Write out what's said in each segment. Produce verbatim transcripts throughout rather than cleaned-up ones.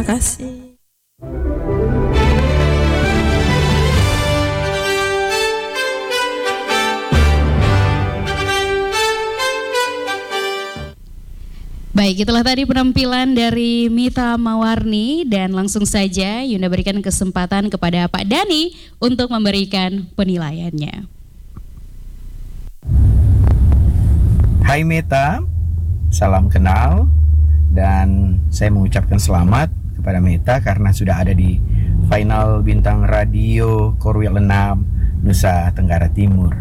kasih. Baik, itulah tadi penampilan dari Mita Mawarni, dan langsung saja Yunda berikan kesempatan kepada Pak Dani untuk memberikan penilaiannya. Hai Meta, salam kenal, dan saya mengucapkan selamat kepada Meta karena sudah ada di final Bintang Radio Korwil enam Nusa Tenggara Timur.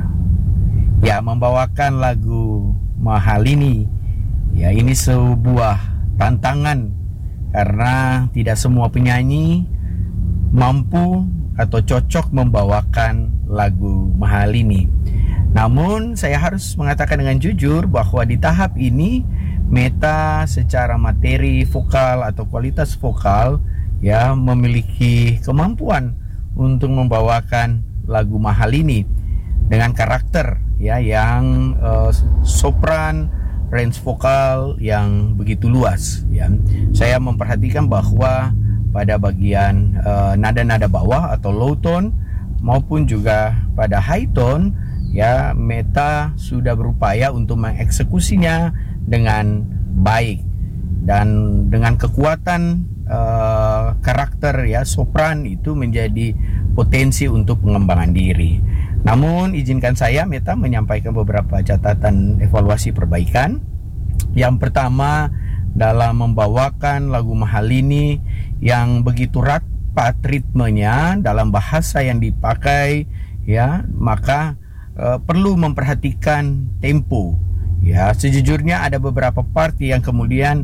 Ya, membawakan lagu Mahal ini, ya ini sebuah tantangan karena tidak semua penyanyi mampu atau cocok membawakan lagu Mahal ini. Namun saya harus mengatakan dengan jujur bahwa di tahap ini Meta secara materi vokal atau kualitas vokal ya memiliki kemampuan untuk membawakan lagu Mahal ini dengan karakter ya yang uh, sopran, range vokal yang begitu luas ya. Saya memperhatikan bahwa pada bagian uh, nada-nada bawah atau low tone maupun juga pada high tone ya, Meta sudah berupaya untuk mengeksekusinya dengan baik dan dengan kekuatan uh, karakter ya sopran itu menjadi potensi untuk pengembangan diri. Namun izinkan saya Meta menyampaikan beberapa catatan evaluasi perbaikan. Yang pertama, dalam membawakan lagu Mahal ini yang begitu rapat ritmenya dalam bahasa yang dipakai ya, maka Uh, perlu memperhatikan tempo ya. Sejujurnya ada beberapa part yang kemudian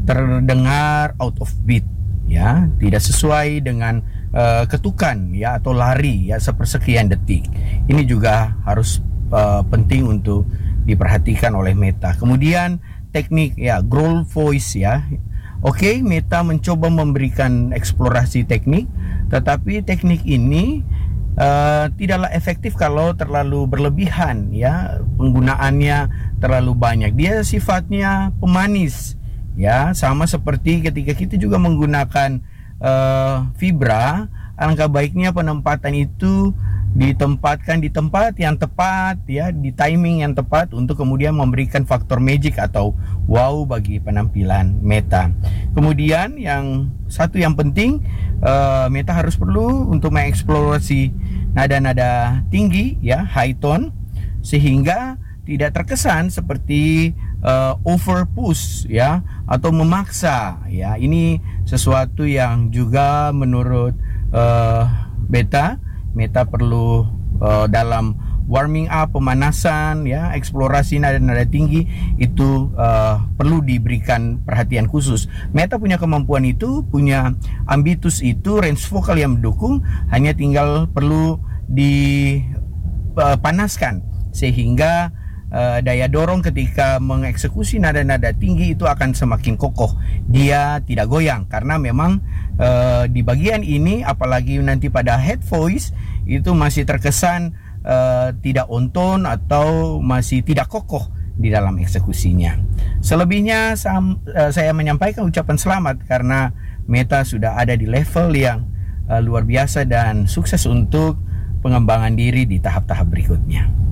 terdengar out of beat ya, tidak sesuai dengan uh, ketukan ya atau lari ya sepersekian detik. Ini juga harus uh, penting untuk diperhatikan oleh Meta. Kemudian teknik ya, growl voice ya. Oke, Meta mencoba memberikan eksplorasi teknik, tetapi teknik ini Uh, tidaklah efektif kalau terlalu berlebihan ya, penggunaannya terlalu banyak. Dia sifatnya pemanis ya, sama seperti ketika kita juga menggunakan uh, vibra. Alangkah baiknya penempatan itu ditempatkan di tempat yang tepat ya, di timing yang tepat untuk kemudian memberikan faktor magic atau wow bagi penampilan Meta. Kemudian yang satu yang penting, uh, Meta harus perlu untuk mengeksplorasi nada-nada tinggi ya, high tone, sehingga tidak terkesan seperti uh, over push ya atau memaksa ya. Ini sesuatu yang juga menurut uh, Meta Meta perlu uh, dalam warming up, pemanasan ya, eksplorasi nada-nada tinggi itu uh, perlu diberikan perhatian khusus. Meta punya kemampuan itu, punya ambitus itu, range vokal yang mendukung, hanya tinggal perlu dipanaskan uh, sehingga uh, daya dorong ketika mengeksekusi nada-nada tinggi itu akan semakin kokoh. Dia tidak goyang karena memang uh, di bagian ini, apalagi nanti pada head voice itu masih terkesan Uh, tidak on tone atau masih tidak kokoh di dalam eksekusinya. Selebihnya sam, uh, saya menyampaikan ucapan selamat karena Meta sudah ada di level yang uh, luar biasa dan sukses untuk pengembangan diri di tahap-tahap berikutnya.